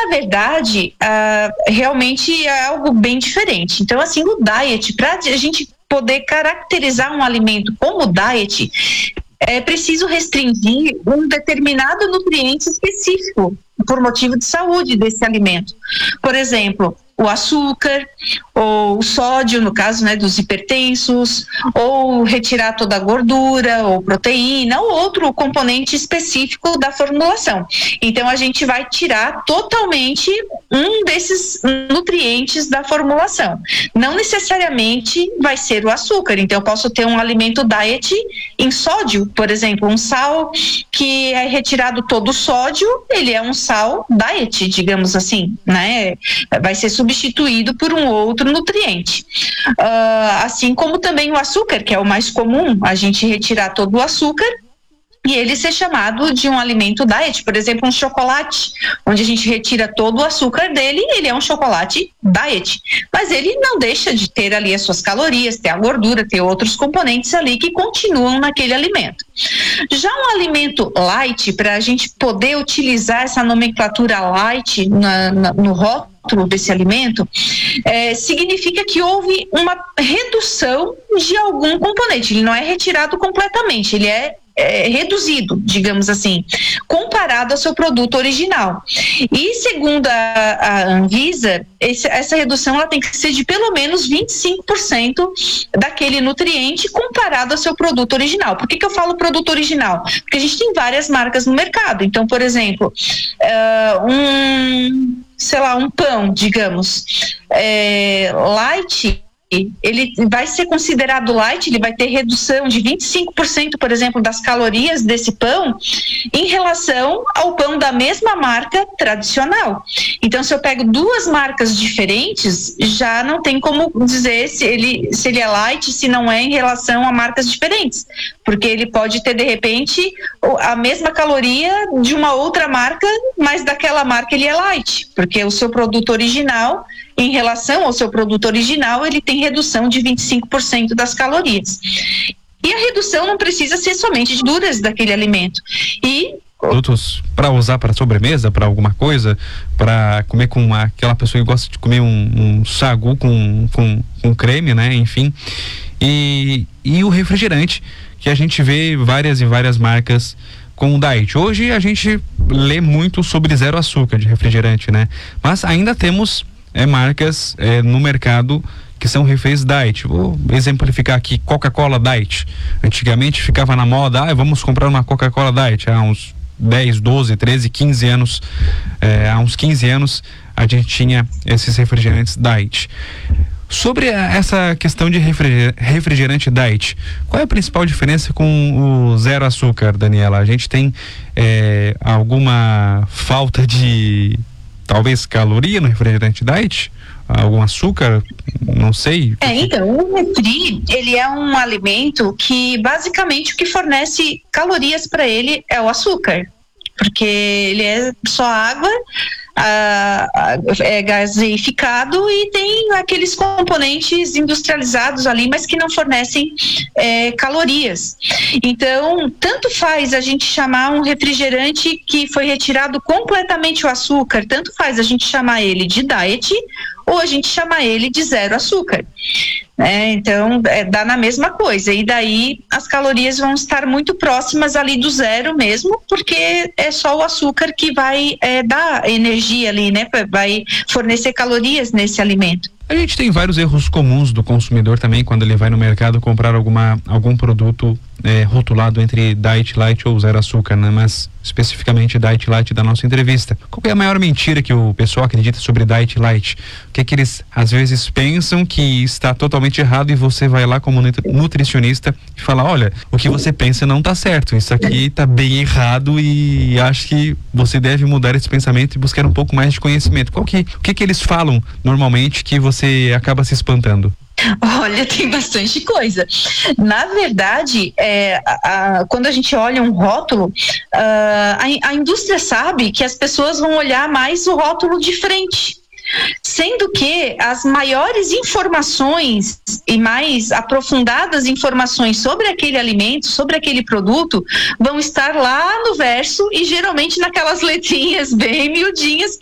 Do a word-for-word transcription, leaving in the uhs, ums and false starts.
na verdade, uh, realmente é algo bem diferente. Então, assim, o diet, para a gente poder caracterizar um alimento como diet, é preciso restringir um determinado nutriente específico por motivo de saúde desse alimento. Por exemplo, o açúcar, ou o sódio, no caso, né, dos hipertensos, ou retirar toda a gordura, ou proteína, ou outro componente específico da formulação. Então, a gente vai tirar totalmente um desses nutrientes da formulação. Não necessariamente vai ser o açúcar. Então, eu posso ter um alimento diet em sódio, por exemplo, um sal que é retirado todo o sódio, ele é um sal diet, digamos assim, né? Vai ser substituído por um outro nutriente. Uh, assim como também o açúcar, que é o mais comum, a gente retirar todo o açúcar e ele ser chamado de um alimento diet. Por exemplo, um chocolate, onde a gente retira todo o açúcar dele, ele é um chocolate diet. Mas ele não deixa de ter ali as suas calorias, ter a gordura, ter outros componentes ali que continuam naquele alimento. Já um alimento light, para a gente poder utilizar essa nomenclatura light na, na, no rótulo desse alimento, é, significa que houve uma redução de algum componente. Ele não é retirado completamente, ele é É, reduzido, digamos assim, comparado ao seu produto original. E segundo a, a Anvisa, esse, essa redução ela tem que ser de pelo menos vinte e cinco por cento daquele nutriente comparado ao seu produto original. Por que que eu falo produto original? Porque a gente tem várias marcas no mercado. Então, por exemplo, uh, um, sei lá, um pão, digamos, é, light, ele vai ser considerado light, ele vai ter redução de vinte e cinco por cento, por exemplo, das calorias desse pão em relação ao pão da mesma marca tradicional. Então, se eu pego duas marcas diferentes, já não tem como dizer se ele, se ele é light, se não é, em relação a marcas diferentes, porque ele pode ter, de repente, a mesma caloria de uma outra marca, mas daquela marca ele é light, porque o seu produto original, em relação ao seu produto original, ele tem redução de vinte e cinco por cento das calorias. E a redução não precisa ser somente de duras daquele alimento. E produtos para usar para sobremesa, para alguma coisa, para comer com uma, aquela pessoa que gosta de comer um, um sagu com, com, com creme, né? Enfim. E, e o refrigerante, que a gente vê várias e várias marcas com o diet. Hoje a gente lê muito sobre zero açúcar de refrigerante, né? Mas ainda temos É, marcas é, no mercado que são reféns diet. Vou exemplificar aqui, Coca-Cola diet. Antigamente ficava na moda, ah, vamos comprar uma Coca-Cola diet. Há uns dez, doze, treze, quinze anos, é, há uns quinze anos a gente tinha esses refrigerantes diet. Sobre a, essa questão de refriger, refrigerante diet, qual é a principal diferença com o zero açúcar, Daniela? A gente tem é, alguma falta de talvez caloria no refrigerante diet? Algum açúcar? Não sei. É, então, o refri, ele é um alimento que basicamente o que fornece calorias para ele é o açúcar, porque ele é só água, a, a, é gaseificado e tem aqueles componentes industrializados ali, mas que não fornecem é, calorias. Então, tanto faz a gente chamar um refrigerante que foi retirado completamente o açúcar, tanto faz a gente chamar ele de diet ou a gente chama ele de zero açúcar. É, então, é, dá na mesma coisa, e daí as calorias vão estar muito próximas ali do zero mesmo, porque é só o açúcar que vai é, dar energia ali, né? Vai fornecer calorias nesse alimento. A gente tem vários erros comuns do consumidor também quando ele vai no mercado comprar alguma, algum produto é, rotulado entre diet light ou zero açúcar, né? Mas especificamente diet light da nossa entrevista. Qual é a maior mentira que o pessoal acredita sobre diet light? O que é que eles às vezes pensam que está totalmente errado e você vai lá como nutricionista e fala, olha, o que você pensa não está certo, isso aqui está bem errado e acho que você deve mudar esse pensamento e buscar um pouco mais de conhecimento. Qual que, o que que eles falam normalmente que você acaba se espantando? Olha, tem bastante coisa. Na verdade, é, a, a, quando a gente olha um rótulo, a, a, a indústria sabe que as pessoas vão olhar mais o rótulo de frente. Sendo que as maiores informações e mais aprofundadas informações sobre aquele alimento, sobre aquele produto, vão estar lá no verso e geralmente naquelas letrinhas bem miudinhas